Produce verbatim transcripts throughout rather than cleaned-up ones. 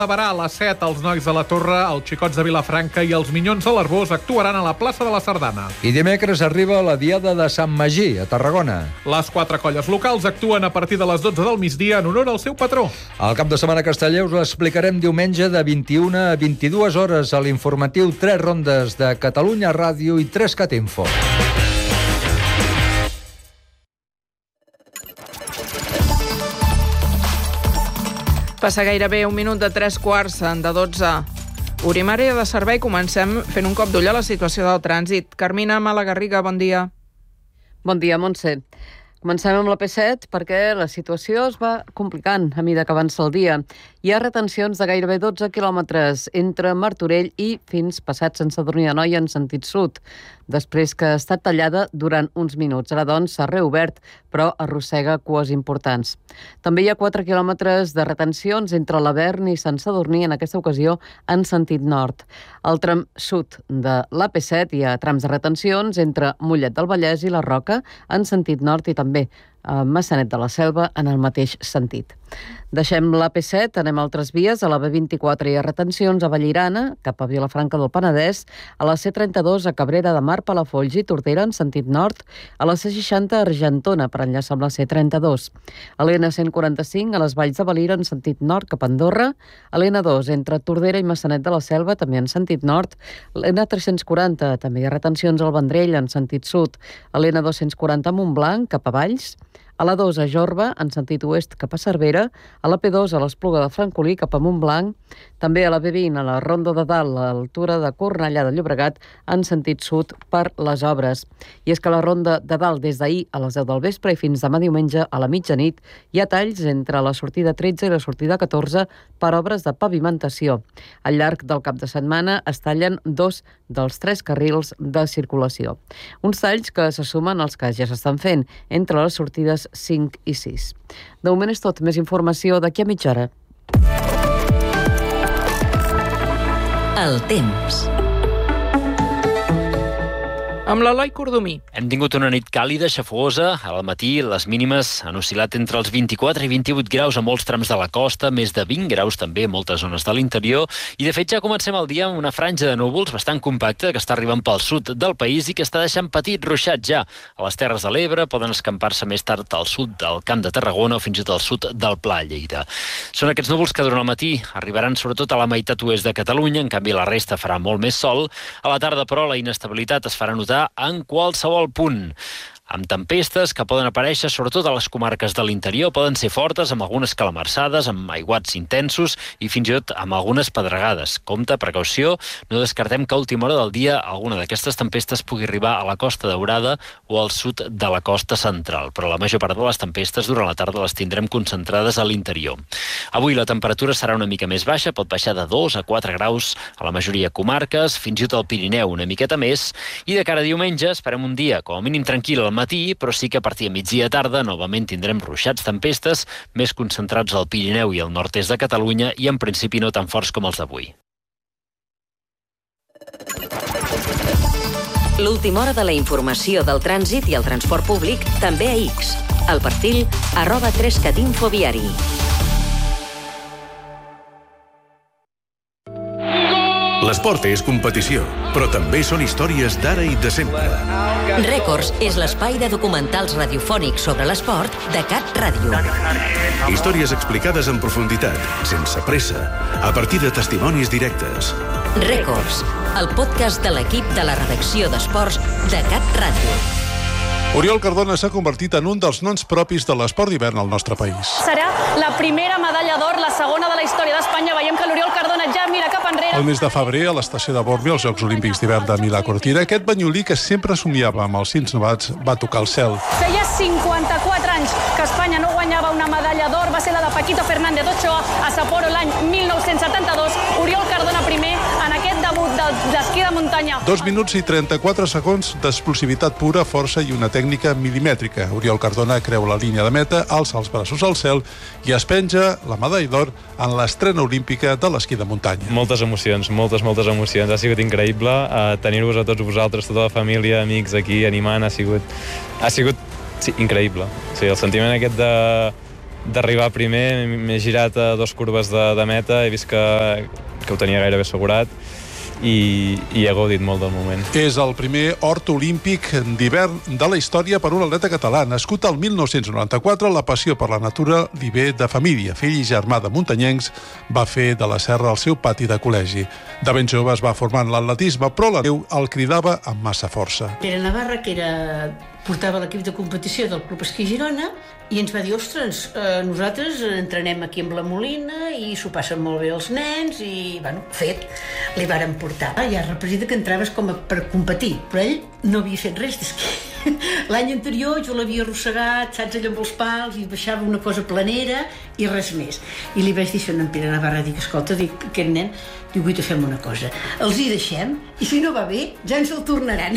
A les set, els nois de la Torre, els xicots de Vilafranca i els minyons de l'Arbós actuaran a la plaça de la Sardana. I dimecres arriba la Diada de Sant Magí, a Tarragona. Les quatre colles locals actuen a partir de les dotze del migdia en honor al seu patró. El cap de setmana casteller us l'explicarem diumenge de vint-i-una a vint-i-dues hores a l'informatiu Tres Rondes de Catalunya Ràdio i tres cat Info. Passa gairebé un minut de tres quarts de dotze. Obrim àrea de servei, comencem fent un cop d'ull a la situació del trànsit. Carmina Malagarriga, bon dia. Bon dia, Montse. Comencem amb la P set perquè la situació es va complicant a mesura que avança el dia. Hi ha retencions de gairebé dotze quilòmetres entre Martorell i fins passat Sant Sadurní d'Anoia en sentit sud, després que ha estat tallada durant uns minuts. Ara, doncs, s'ha reobert, però arrossega cues importants. També hi ha quatre quilòmetres de retencions entre l'Avern i Sant Sadurní, en aquesta ocasió en sentit nord. Al tram sud de la P set hi ha trams de retencions entre Mollet del Vallès i la Roca en sentit nord i també a Maçanet de la Selva en el mateix sentit. Deixem la P set, anem a altres vies. A la B vint-i-quatre hi ha retencions a Vallirana, cap a Vilafranca del Penedès, a la C trenta-dos a Cabrera de Mar, Palafolls i Tordera en sentit nord, a la C seixanta a Argentona per enllaçar amb la C trenta-dos, a l'N cent quaranta-cinc a les Valls de Valira en sentit nord cap a Andorra, a l'N dos entre Tordera i Maçanet de la Selva també en sentit nord, l'N tres-cents quaranta també hi ha retencions al Vendrell en sentit sud, a l'N dos-cents quaranta a Montblanc cap a Valls, a la dos a Jorba, en sentit oest cap a Cervera, a la P dos a l'Espluga de Francolí cap a Montblanc, també a la B vint a la Ronda de Dalt a l'altura de Cornellà de Llobregat en sentit sud per les obres. I és que a la Ronda de Dalt des d'ahir a les deu del vespre i fins demà diumenge a la mitjanit hi ha talls entre la sortida tretze i la sortida catorze per obres de pavimentació. Al llarg del cap de setmana es tallen dos dels tres carrils de circulació. Uns talls que se sumen als que ja s'estan fent entre les sortides cinc i sis. De moment és tot. Més informació d'aquí a mitja hora. El temps. Amb l'Eloi Cordomí. Hem tingut una nit càlida, xafosa. Al matí les mínimes han oscil·lat entre els vint-i-quatre i vint-i-vuit graus a molts trams de la costa, més de vint graus també a moltes zones de l'interior. I de fet ja comencem el dia amb una franja de núvols bastant compacta que està arribant pel sud del país i que està deixant petit ruixat ja. A les Terres de l'Ebre poden escampar-se més tard al sud del Camp de Tarragona o fins i tot al sud del Pla Lleida. Són aquests núvols que durant el matí arribaran sobretot a la meitat oest de Catalunya, en canvi la resta farà molt més sol. A la tarda, però, la inestabilitat es farà notar en qualsevol punt, amb tempestes que poden aparèixer sobretot a les comarques de l'interior, poden ser fortes, amb algunes calamarsades, amb aiguats intensos i fins i tot amb algunes pedregades. Compte, precaució, no descartem que a última hora del dia alguna d'aquestes tempestes pugui arribar a la Costa Daurada o al sud de la costa central, però la major part de les tempestes durant la tarda les tindrem concentrades a l'interior. Avui la temperatura serà una mica més baixa, pot baixar de dos a quatre graus a la majoria de comarques, fins i tot al Pirineu una miqueta més, i de cara a diumenge esperem un dia com a mínim tranquil al matí, però sí que a partir de migdia tarda novament tindrem ruixats, tempestes, més concentrats al Pirineu i al nord-est de Catalunya i en principi no tan forts com els d'avui. L'última hora de la informació del trànsit i el transport públic també a X. El perfil arroba tres cat info viari. L'esport és competició, però també són històries d'ara i de sempre. Rècords és l'espai de documentals radiofònics sobre l'esport de Cat Ràdio. Històries explicades en profunditat, sense pressa, a partir de testimonis directes. Rècords, el podcast de l'equip de la redacció d'esports de Cat Ràdio. Oriol Cardona s'ha convertit en un dels noms propis de l'esport d'hivern al nostre país. Serà la primera medalla d'or, la segona de la història d'Espanya. Veiem que l'Oriol Cardona ja mira cap enrere. El mes de febrer, a l'estació de Bormio, als Jocs Olímpics d'hivern de Milà-Cortina, aquest banyolí que sempre somiava amb els cims nevats va tocar el cel. Feia cinquanta-quatre anys que Espanya no guanyava una medalla d'or. Va ser la de Paquito Fernández Ochoa a Sapporo l'any mil nou-cents setanta-dos. Oriol Cardona primer en aquest debut d'esquí de muntanya. Dos minuts i trenta-quatre segons d'explosivitat pura, força i una tècnica milimètrica. Oriol Cardona creu la línia de meta, alça els braços al cel i es penja la medalla d'or en l'estrena olímpica de l'esquí de muntanya. Moltes emocions, moltes, moltes emocions. Ha sigut increïble uh, tenir-vos a tots vosaltres, tota la família, amics aquí animant. Ha sigut, ha sigut sí, increïble. Sí, el sentiment aquest de d'arribar primer, m'he girat a dos curves de, de meta, he vist que, que ho tenia gairebé assegurat i, i he gaudit molt del moment. És el primer hort olímpic d'hivern de la història per un atleta català. Nascut al mil nou-cents noranta-quatre, la passió per la natura li ve de família. Fill i germà de muntanyencs, va fer de la serra el seu pati de col·legi. De ben jove es va formar en l'atletisme, però la neu el cridava amb massa força. Pere Navarra, que era... portava l'equip de competició del Club Esquí Girona i ens va dir, ostres, eh, nosaltres entrenem aquí amb la Molina i s'ho passen molt bé els nens i, bueno, fet, li varen portar. Ja representa que entraves com a per competir, però ell no havia fet res d'esquí. L'any anterior jo l'havia arrossegat, saps, allà amb els pals, i baixava una cosa planera i res més. I li vaig dir això a en Pere Navarra, dic, escolta, dic, aquest nen, diu, vull que fem una cosa, els hi deixem i si no va bé ja ens el tornaran.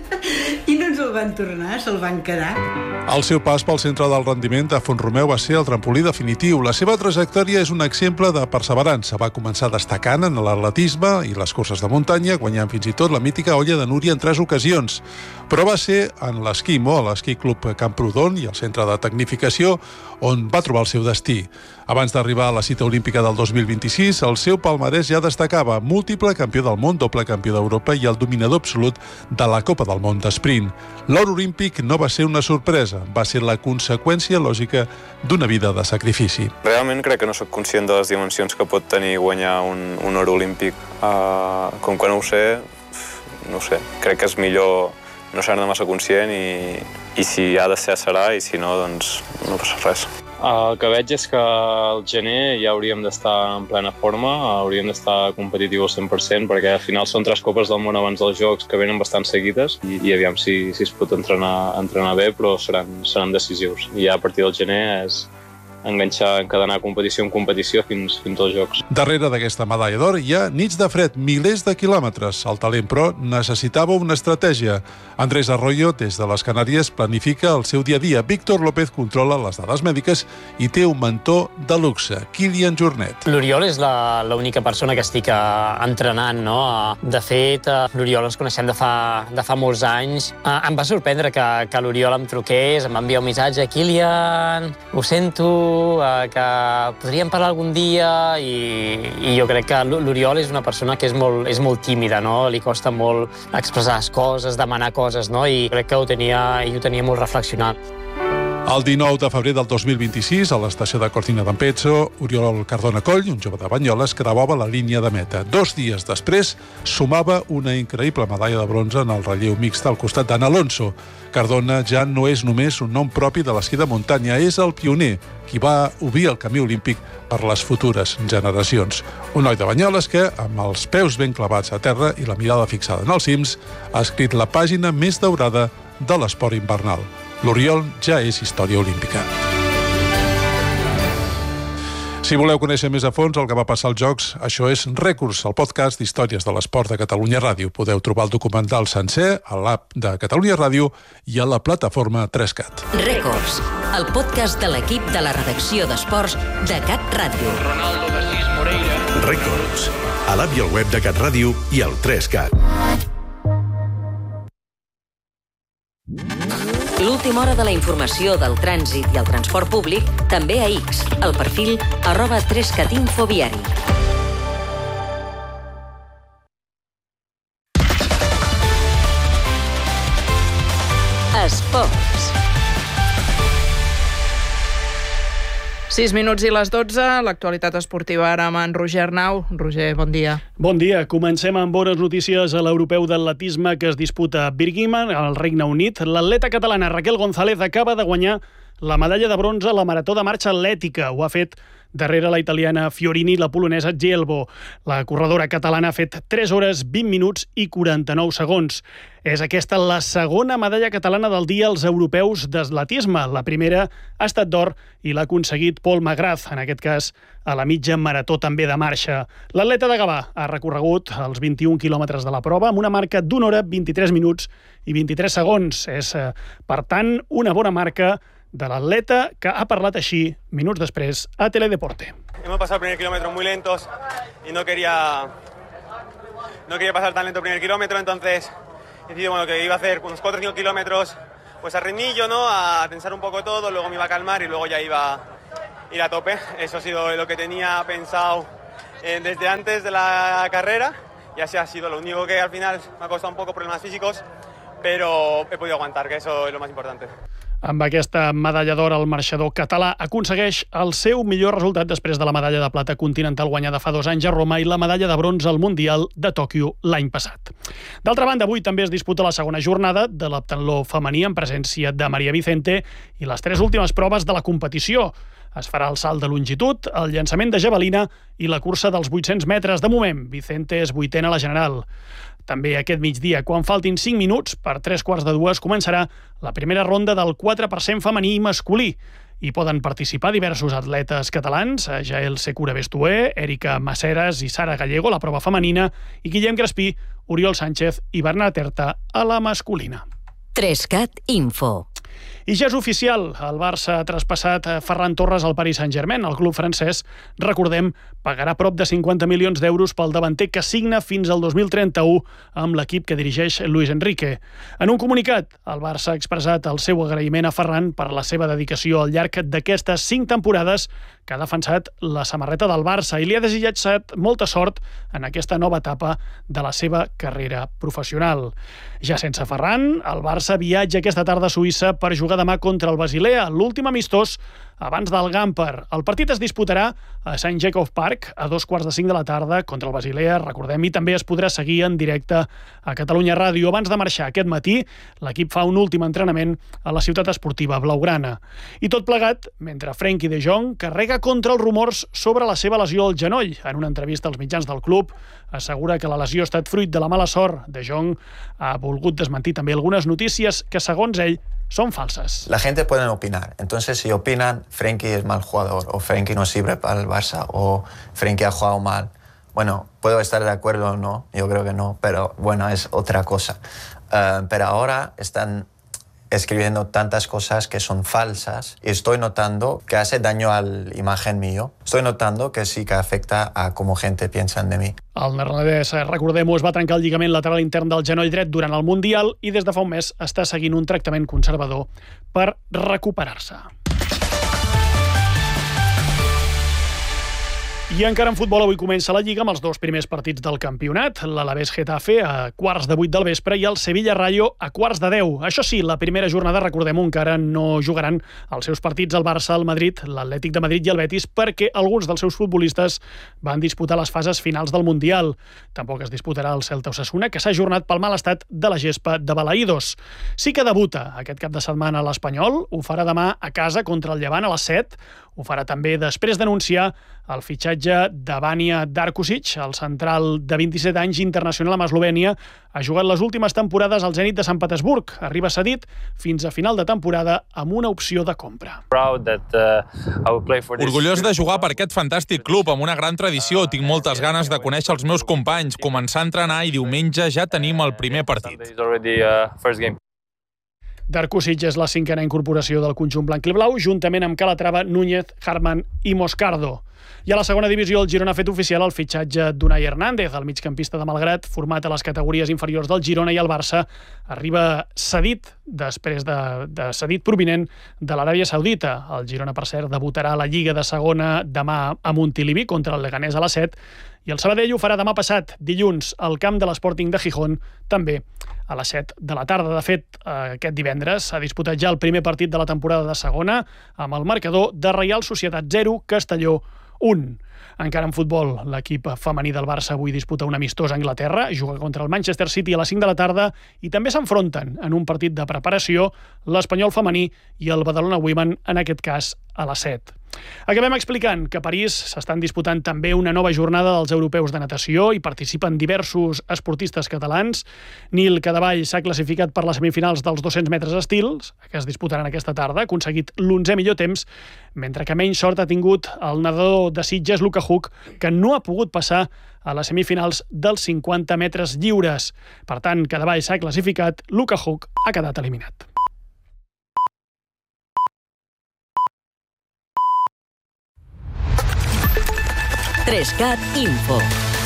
I no ens el van tornar, se'l van quedar. El seu pas pel centre del rendiment de Font-romeu va ser el trampolí definitiu. La seva trajectòria és un exemple de perseverança. Va començar destacant en l'atletisme i les curses de muntanya, guanyant fins i tot la mítica olla de Núria en tres ocasions. Però va ser en l'esquimo, a l'Esquí Club Camprodon i al centre de tecnificació, on va trobar el seu destí. Abans d'arribar a la cita olímpica del dos mil vint-i-sis, el seu palmarès ja destacava: múltiple campió del món, doble campió d'Europa i el dominador absolut de la Copa del Món d'Esprint. L'or olímpic no va ser una sorpresa, va ser la conseqüència lògica d'una vida de sacrifici. Realment crec que no sóc conscient de les dimensions que pot tenir guanyar un, un or olímpic. Uh, com que no ho sé, no ho sé, crec que és millor no ser-ne massa conscient i, i si ha de ser, serà, i si no, doncs no passa res. El que veig és que al gener ja hauríem d'estar en plena forma, hauríem d'estar competitiu al cent per cent, perquè al final són tres copes del món abans dels Jocs que venen bastant seguides i, i aviam si, si es pot entrenar, entrenar bé, però seran, seran decisius. I ja a partir del gener és enganxar, encadenar competició en competició fins, fins als Jocs. Darrere d'aquesta medalla d'or hi ha nits de fred, milers de quilòmetres. El talent, però, necessitava una estratègia. Andrés Arroyo, des de les Canàries, planifica el seu dia a dia. Víctor López controla les dades mèdiques i té un mentor de luxe, Kilian Jornet. L'Oriol és l'única persona que estic uh, entrenant, no? Uh, de fet, uh, l'Oriol ens coneixem de fa, de fa molts anys. Uh, em va sorprendre que, que l'Oriol em truqués, em va enviar un missatge: Kilian, ho sento, que podríem parlar algun dia, i, i jo crec que l'Oriol és una persona que és molt, és molt tímida, no? Li costa molt expressar les coses, demanar coses, no? I crec que ho tenia, i ho tenia molt reflexionat. El dinou de febrer del dos mil vint-i-sis, a l'estació de Cortina d'Ampezzo, Oriol Cardona Coll, un jove de Banyoles, creuava la línia de meta. Dos dies després, sumava una increïble medalla de bronze en el relleu mixt al costat d'Anna Alonso. Cardona ja no és només un nom propi de l'esquí de muntanya, és el pioner, qui va obrir el camí olímpic per les futures generacions. Un noi de Banyoles que, amb els peus ben clavats a terra i la mirada fixada en els cims, ha escrit la pàgina més daurada de l'esport invernal. L'Oriol ja és història olímpica. Si voleu conèixer més a fons el que va passar als Jocs, això és Rècords, el podcast d'històries de l'esport de Catalunya Ràdio. Podeu trobar el documental sencer a l'app de Catalunya Ràdio i a la plataforma tres cat. Rècords, el podcast de l'equip de la redacció d'esports de Cat Ràdio. Ronaldo de Cis Moreira. Rècords, a l'app i al web de Cat Ràdio i al tres cat. L'última hora de la informació del trànsit i el transport públic també a X, el perfil arroba tres cat infoviari. Esports. sis minuts i les dotze, l'actualitat esportiva ara amb en Roger Arnau. Roger, bon dia. Bon dia. Comencem amb bones notícies a l'europeu d'atletisme que es disputa a Birmingham, al Regne Unit. L'atleta catalana Raquel González acaba de guanyar la medalla de bronze a la Marató de Marxa Atlètica. Ho ha fet darrere la italiana Fiorini i la polonesa Gielbo. La corredora catalana ha fet tres hores, vint minuts i quaranta-nou segons. És aquesta la segona medalla catalana del dia als europeus d'atletisme. La primera ha estat d'or i l'ha aconseguit Pol Magraz, en aquest cas a la mitja marató també de marxa. L'atleta de Gavà ha recorregut els vint-i-un quilòmetres de la prova amb una marca d'una hora, vint-i-tres minuts i vint-i-tres segons. És, per tant, una bona marca de l'atleta que ha parlat així minuts després a Teledeporte. Hemos pasado el primer kilómetro muy lentos y no quería no quería pasar tan lento el primer kilómetro, entonces decidí bueno, que iba a hacer unos cuatro o cinco kilómetros pues a ritmillo, ¿no? A tensar un poco todo, luego me iba a calmar y luego ya iba ir a tope. Eso ha sido lo que tenía pensado eh, desde antes de la carrera y así ha sido. Lo único que al final me ha costado un poco problemas físicos, pero he podido aguantar, que eso es lo más importante. Amb aquesta medalla d'or, el marxador català aconsegueix el seu millor resultat després de la medalla de plata continental guanyada fa dos anys a Roma i la medalla de bronze al Mundial de Tòquio l'any passat. D'altra banda, avui també es disputa la segona jornada de l'heptatló femení en presència de Maria Vicente i les tres últimes proves de la competició. Es farà el salt de longitud, el llançament de javelina i la cursa dels vuit-cents metres. De moment, Vicente és vuitena a la general. També aquest migdia, quan faltin cinc minuts, per tres quarts de dues, començarà la primera ronda del quatre per cent femení i masculí. Hi poden participar diversos atletes catalans, Jael Secura Bestué, Erika Maceras i Sara Gallego, la prova femenina, i Guillem Crespí, Oriol Sánchez i Bernat Erta a la masculina. Trescat Info. I ja és oficial, el Barça ha traspassat Ferran Torres al Paris Saint-Germain. El club francès, recordem, pagarà prop de cinquanta milions d'euros pel davanter que signa fins al dos mil trenta-u amb l'equip que dirigeix Luis Enrique. En un comunicat, el Barça ha expressat el seu agraïment a Ferran per la seva dedicació al llarg d'aquestes cinc temporades que ha defensat la samarreta del Barça i li ha desitjat molta sort en aquesta nova etapa de la seva carrera professional. Ja sense Ferran, el Barça viatja aquesta tarda a Suïssa per jugar demà contra el Basilea, l'últim amistós abans del Gamper. El partit es disputarà a Saint Jacob Park a dos quarts de cinc de la tarda contra el Basilea, recordem, i també es podrà seguir en directe a Catalunya Ràdio. Abans de marxar aquest matí, l'equip fa un últim entrenament a la ciutat esportiva blaugrana. I tot plegat, mentre Frenkie de Jong carrega contra els rumors sobre la seva lesió al genoll. En una entrevista als mitjans del club, assegura que la lesió ha estat fruit de la mala sort. De Jong ha volgut desmentir també algunes notícies que, segons ell, son falsas. La gente puede opinar. Entonces, si opinan Frenkie es mal jugador, o Frenkie no sirve para el Barça, o Frenkie ha jugado mal, bueno, puedo estar de acuerdo o no, yo creo que no, pero bueno, es otra cosa. Uh, pero ahora están escribiendo tantas cosas que son falsas y estoy notando que hace daño a la imagen mío. Estoy notando que sí que afecta a cómo gente piensa de mí. El neerlandès, recordem-ho, es va trencar el lligament lateral intern del genoll dret durant el Mundial i des de fa un mes està seguint un tractament conservador per recuperar-se. I encara en futbol avui comença la Lliga amb els dos primers partits del campionat. L'Alavés Getafe a quarts de vuit del vespre i el Sevilla Rayo a quarts de deu. Això sí, la primera jornada, recordem-ho, encara no jugaran els seus partits al Barça, el Madrid, l'Atlètic de Madrid i el Betis perquè alguns dels seus futbolistes van disputar les fases finals del Mundial. Tampoc es disputarà el Celta Osasuna, que s'ha ajornat pel mal estat de la gespa de Balaïdos. Sí que debuta aquest cap de setmana l'Espanyol, ho farà demà a casa contra el Llevant a les set. Ho farà també després d'anunciar el fitxatge de Vanja Darkusic, el central de vint-i-set anys internacional amb Eslovènia. Ha jugat les últimes temporades al Zenit de Sant Petersburg. Arriba cedit fins a final de temporada amb una opció de compra. Orgullós de jugar per aquest fantàstic club amb una gran tradició. Tinc moltes ganes de conèixer els meus companys, començar a entrenar i diumenge ja tenim el primer partit. Darkusic és la cinquena incorporació del conjunt blanc i blau, juntament amb Calatrava, Núñez, Hartmann i Moscardo. I a la segona divisió, el Girona ha fet oficial el fitxatge d'Unai Hernández, el migcampista de Malgrat, format a les categories inferiors del Girona, i el Barça arriba cedit, després de, de cedit provinent de l'Aràbia Saudita. El Girona, per cert, debutarà a la Lliga de segona demà a Montilivi contra el Leganés a les set, i el Sabadell ho farà demà passat, dilluns, al camp de l'Sporting de Gijón, també a les set de la tarda. De fet, aquest divendres s'ha disputat ja el primer partit de la temporada de segona amb el marcador de Reial Societat zero, Castelló un. Encara en futbol, l'equip femení del Barça avui disputa un amistós a Anglaterra, juga contra el Manchester City a les cinc de la tarda i també s'enfronten en un partit de preparació l'Espanyol femení i el Badalona Women, en aquest cas a les set. Acabem explicant que a París s'estan disputant també una nova jornada dels europeus de natació i participen diversos esportistes catalans. Nil Cadevall s'ha classificat per les semifinals dels dos-cents metres estils, que es disputaran aquesta tarda, ha aconseguit l'onzè millor temps, mentre que menys sort ha tingut el nedador de Sitges, Luka Huk, que no ha pogut passar a les semifinals dels cinquanta metres lliures. Per tant, Cadevall s'ha classificat, Luka Huk ha quedat eliminat. Trescat Info.